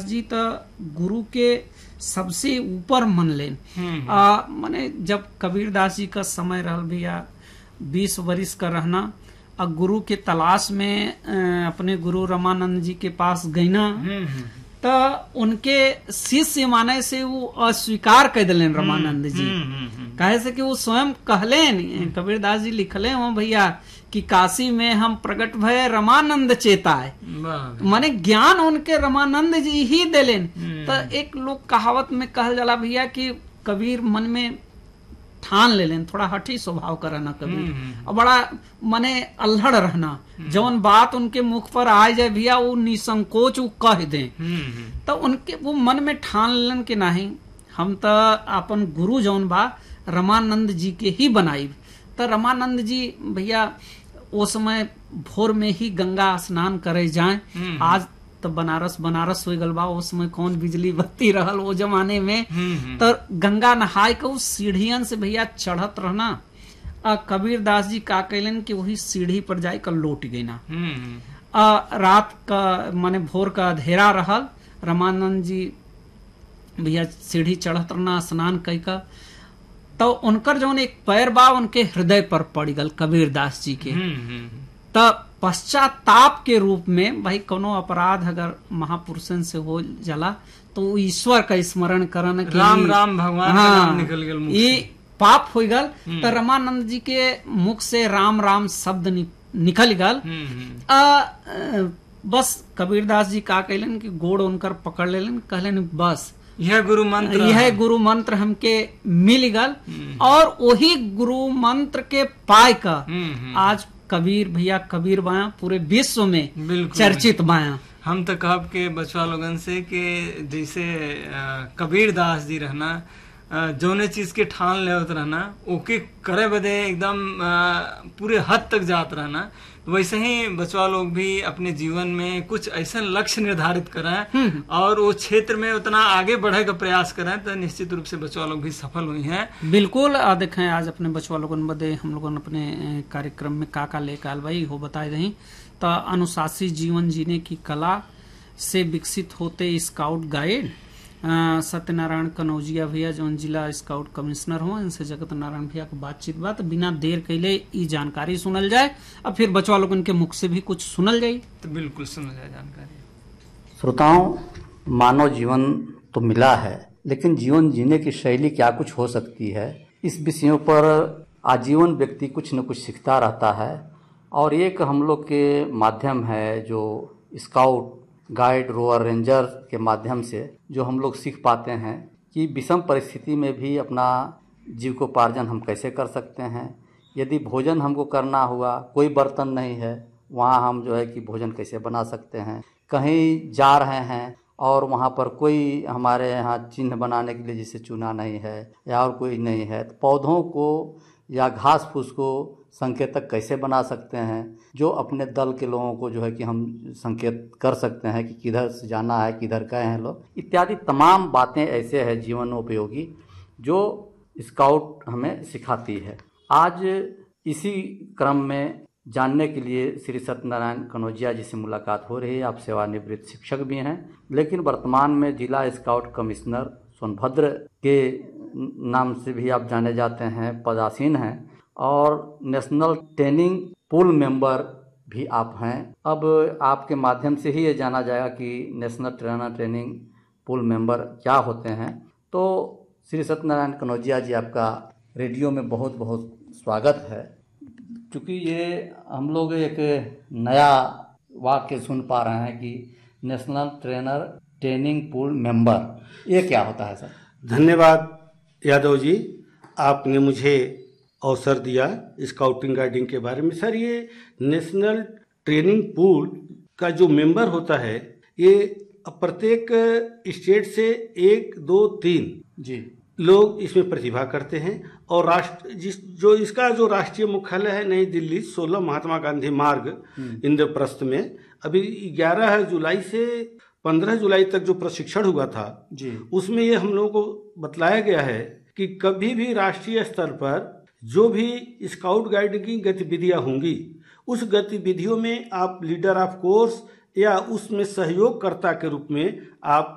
जी तो गुरु के सबसे ऊपर मन लेन। माने जब कबीरदास जी का समय रहल भैया 20 वर्ष का रहना, और गुरु के तलाश में अपने गुरु रामानंद जी के पास गई ना, तो उनके शिष्य माने से वो अस्वीकार कर दिलेन रामानंद जी। कहे से कि वो स्वयं कहलेन, कबीरदास जी लिखले हो भैया कि काशी में हम प्रकट भय रामानंद चेताए, माने ज्ञान उनके रामानंद जी ही दिलेन। तो एक लोग कहावत में कहल जाला भैया कि कबीर मन में ठान ले लेन, थोड़ा हठी स्वभाव का रहना कबीर, और बड़ा माने अल्हड़ रहना, जौन बात उनके मुख पर आ जाए भैया वो निसंकोच वो कह दे। तो उनके वो मन में ठान लेन कि नहीं, हम तो अपन गुरु जौन बा रामानंद जी के ही बनाई। तो रामानंद जी भैया वो समय भोर में ही गंगा स्नान करे जाए। आज तो बनारस हो गल बा, उस समय कौन बिजली बत्ती रहल वो जमाने में। तो गंगा नहाय के उस सीढ़ियन से भैया चढ़त रहना। कबीरदास जी का कैलन कि वही सीढ़ी पर जाए कर लौट गई ना। रात का माने भोर का अंधेरा रहल, रामानंद जी भैया सीढ़ी चढ़त रहना स्नान कई का, तो उनकर जौन एक पैर बा उनके हृदय पर पड़ गल कबीरदास जी के। तब पश्चाताप के रूप में भाई कोनो अपराध अगर महापुरुषन से हो जाला तो ईश्वर का स्मरण करन के राम राम भगवान का नाम निकल गल मुख ये पाप हो गल। तो रामानंद जी के मुख से राम राम शब्द निकल गल। बस कबीरदास जी का कहलन कि गोड़ उनकर पकड़ लेलन, कहलन बस यह गुरु मंत्र हमके मिल गल। और वही गुरु मंत्र के पाए का आज कबीर भैया कबीर बाया पूरे विश्व में चर्चित बाया। हम तो कहब के बचवा लोगन से कि जैसे कबीरदास जी रहना जौने चीज के ठान लेवत रहना ओके करे बदे एकदम पूरे हद तक जात रहना, वैसे ही बचवा लोग भी अपने जीवन में कुछ ऐसा लक्ष्य निर्धारित करें और वो क्षेत्र में उतना आगे बढ़े का प्रयास करें तो निश्चित रूप से बचवा लोग भी सफल हुई हैं। बिल्कुल। देखें आज अपने बचवा लोगन बदे हम लोगन अपने कार्यक्रम में का लेकर आल भाई हो बताए रही। तो अनुशासित जीवन जीने की कला से विकसित होते स्काउट गाइड सत्यनारायण कनौजिया भैया जो जिला स्काउट कमिश्नर हो, इनसे जगत नारायण भैया को बातचीत बात बिना देर कैले ई जानकारी सुनल जाए। अब फिर बचवा लोगन के मुख से भी कुछ सुनल जाए तो बिल्कुल सुनल जाए जानकारी। श्रोताओं, मानव जीवन तो मिला है, लेकिन जीवन जीने की शैली क्या कुछ हो सकती है, इस विषयों पर आजीवन व्यक्ति कुछ न कुछ सीखता रहता है। और एक हम लोग के माध्यम है जो स्काउट गाइड रोअर रेंजर के माध्यम से जो हम लोग सीख पाते हैं कि विषम परिस्थिति में भी अपना जीविकोपार्जन हम कैसे कर सकते हैं। यदि भोजन हमको करना हुआ, कोई बर्तन नहीं है, वहाँ हम जो है कि भोजन कैसे बना सकते हैं। कहीं जा रहे हैं और वहाँ पर कोई हमारे यहाँ चिन्ह बनाने के लिए जैसे चूना नहीं है या और कोई नहीं है, तो पौधों को या घास फूस को संकेतक कैसे बना सकते हैं, जो अपने दल के लोगों को जो है कि हम संकेत कर सकते हैं कि किधर से जाना है, किधर गए हैं लोग, इत्यादि तमाम बातें ऐसे हैं जीवनोपयोगी जो स्काउट हमें सिखाती है। आज इसी क्रम में जानने के लिए श्री सत्यनारायण कनौजिया जी से मुलाकात हो रही है। आप सेवानिवृत्त शिक्षक भी हैं, लेकिन वर्तमान में जिला स्काउट कमिश्नर सोनभद्र के नाम से भी आप जाने जाते हैं, पदासीन हैं, और नेशनल ट्रेनिंग पूल मेंबर भी आप हैं। अब आपके माध्यम से ही ये जाना जाएगा कि नेशनल ट्रेनिंग पूल मेंबर क्या होते हैं। तो श्री सत्यनारायण कनौजिया जी, आपका रेडियो में बहुत बहुत स्वागत है। क्योंकि ये हम लोग एक नया वाक्य सुन पा रहे हैं कि नेशनल ट्रेनिंग पूल मेंबर, ये क्या होता है सर? धन्यवाद यादव जी, आपने मुझे अवसर दिया स्काउटिंग गाइडिंग के बारे में। सर, ये नेशनल ट्रेनिंग पूल का जो मेंबर होता है, ये प्रत्येक स्टेट से 1, 2, 3 जी लोग इसमें प्रतिभा करते हैं। और इसका जो राष्ट्रीय मुख्यालय है नई दिल्ली 16 महात्मा गांधी मार्ग इंद्रप्रस्थ में, अभी 11 जुलाई से 15 जुलाई तक जो प्रशिक्षण हुआ था जी, उसमें ये हम लोगों को बतलाया गया है कि कभी भी राष्ट्रीय स्तर पर जो भी स्काउट गाइड की गतिविधियां होंगी, उस गतिविधियों में आप लीडर ऑफ कोर्स या उसमें सहयोगकर्ता के रूप में आप